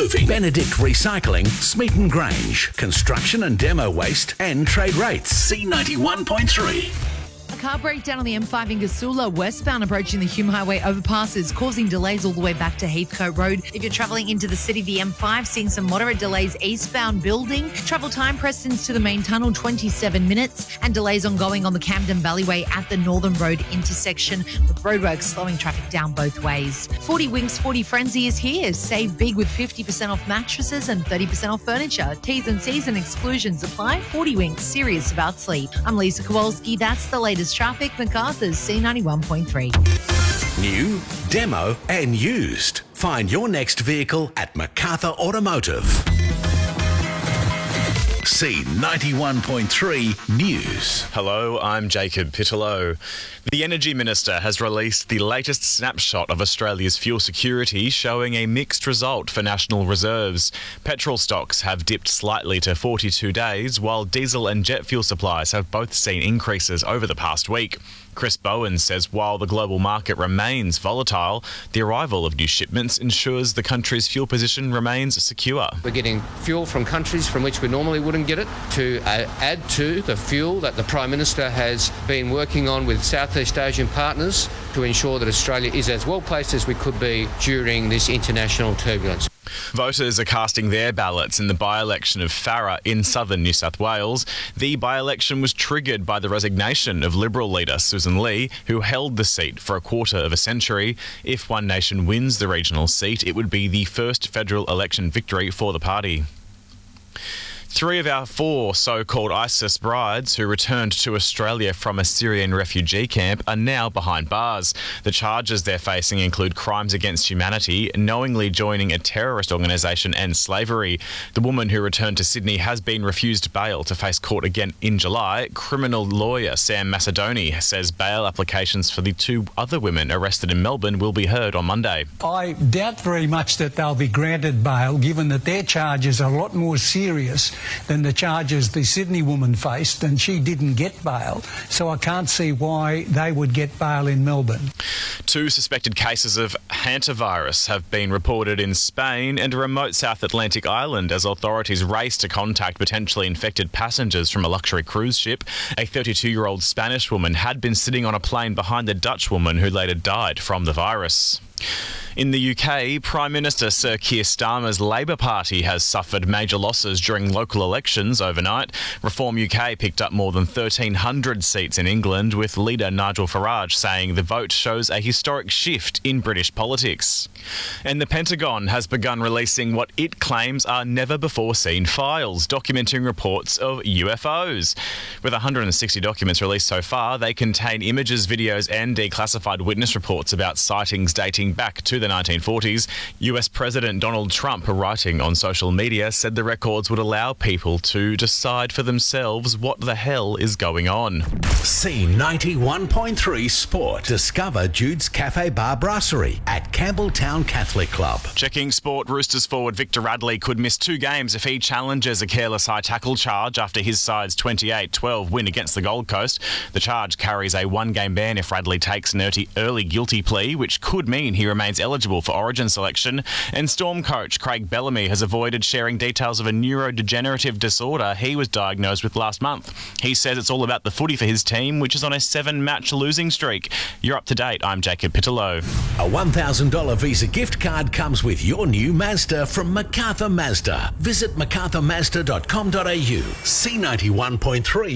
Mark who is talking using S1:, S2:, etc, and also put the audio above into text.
S1: moving. Benedict Recycling, Smeaton Grange. Construction and demo waste and trade rates. C91.3.
S2: A car breakdown on the M5 in Gasula, westbound approaching the Hume Highway overpasses, causing delays all the way back to Heathcote Road. If you're travelling into the city, the M5 seeing some moderate delays eastbound building. Travel time, Prestons to the main tunnel, 27 minutes, and delays ongoing on the Camden Valleyway at the Northern Road intersection, with roadworks slowing traffic down both ways. 40 Winks 40 Frenzy is here. Save big with 50% off mattresses and 30% off furniture. T's and C's and exclusions apply. 40 Winks, serious about sleep. I'm Lisa Kowalski. That's the latest traffic. MacArthur's C91.3.
S1: New, demo and used. Find your next vehicle at MacArthur Automotive. C91.3 News.
S3: Hello, I'm Jacob Pittello. The Energy Minister has released the latest snapshot of Australia's fuel security, showing a mixed result for national reserves. Petrol stocks have dipped slightly to 42 days, while diesel and jet fuel supplies have both seen increases over the past week. Chris Bowen says while the global market remains volatile, the arrival of new shipments ensures the country's fuel position remains secure.
S4: We're getting fuel from countries from which we normally wouldn't get it, to add to the fuel that the Prime Minister has been working on with Southeast Asian partners to ensure that Australia is as well placed as we could be during this international turbulence.
S3: Voters are casting their ballots in the by-election of Farrer in southern New South Wales. The by-election was triggered by the resignation of Liberal leader Susan Lee, who held the seat for a quarter of a century. If One Nation wins the regional seat, it would be the first federal election victory for the party. 3 of our 4 so-called ISIS brides who returned to Australia from a Syrian refugee camp are now behind bars. The charges they're facing include crimes against humanity, knowingly joining a terrorist organisation and slavery. The woman who returned to Sydney has been refused bail to face court again in July. Criminal lawyer Sam Macedoni says bail applications for the 2 other women arrested in Melbourne will be heard on Monday.
S5: I doubt very much that they'll be granted bail, given that their charges are a lot more serious than the charges the Sydney woman faced, and she didn't get bail. So I can't see why they would get bail in Melbourne.
S3: 2 suspected cases of hantavirus have been reported in Spain and a remote South Atlantic island as authorities race to contact potentially infected passengers from a luxury cruise ship. A 32-year-old Spanish woman had been sitting on a plane behind the Dutch woman who later died from the virus. In the UK, Prime Minister Sir Keir Starmer's Labor Party has suffered major losses during local elections overnight. Reform UK picked up more than 1,300 seats in England, with leader Nigel Farage saying the vote shows a historic shift in British politics. And the Pentagon has begun releasing what it claims are never-before-seen files, documenting reports of UFOs. With 160 documents released so far, they contain images, videos and declassified witness reports about sightings dating back to the 1940s. US President Donald Trump, writing on social media, said the records would allow people to decide for themselves what the hell is going on.
S1: C91.3 Sport. Discover Jude's Cafe Bar Brasserie at Campbelltown Catholic Club.
S3: Checking sport, Roosters forward Victor Radley could miss 2 games if he challenges a careless high tackle charge after his side's 28-12 win against the Gold Coast. The charge carries a 1-game ban if Radley takes an early guilty plea, which could mean he remains eligible for Origin selection. And Storm coach Craig Bellamy has avoided sharing details of a neurodegenerative disorder he was diagnosed with last month. He says it's all about the footy for his team, which is on a 7-match losing streak. You're up to date. I'm Jacob Pittello.
S1: A $1,000 Visa gift card comes with your new Mazda from MacArthur Mazda. Visit macarthurmazda.com.au. C91.3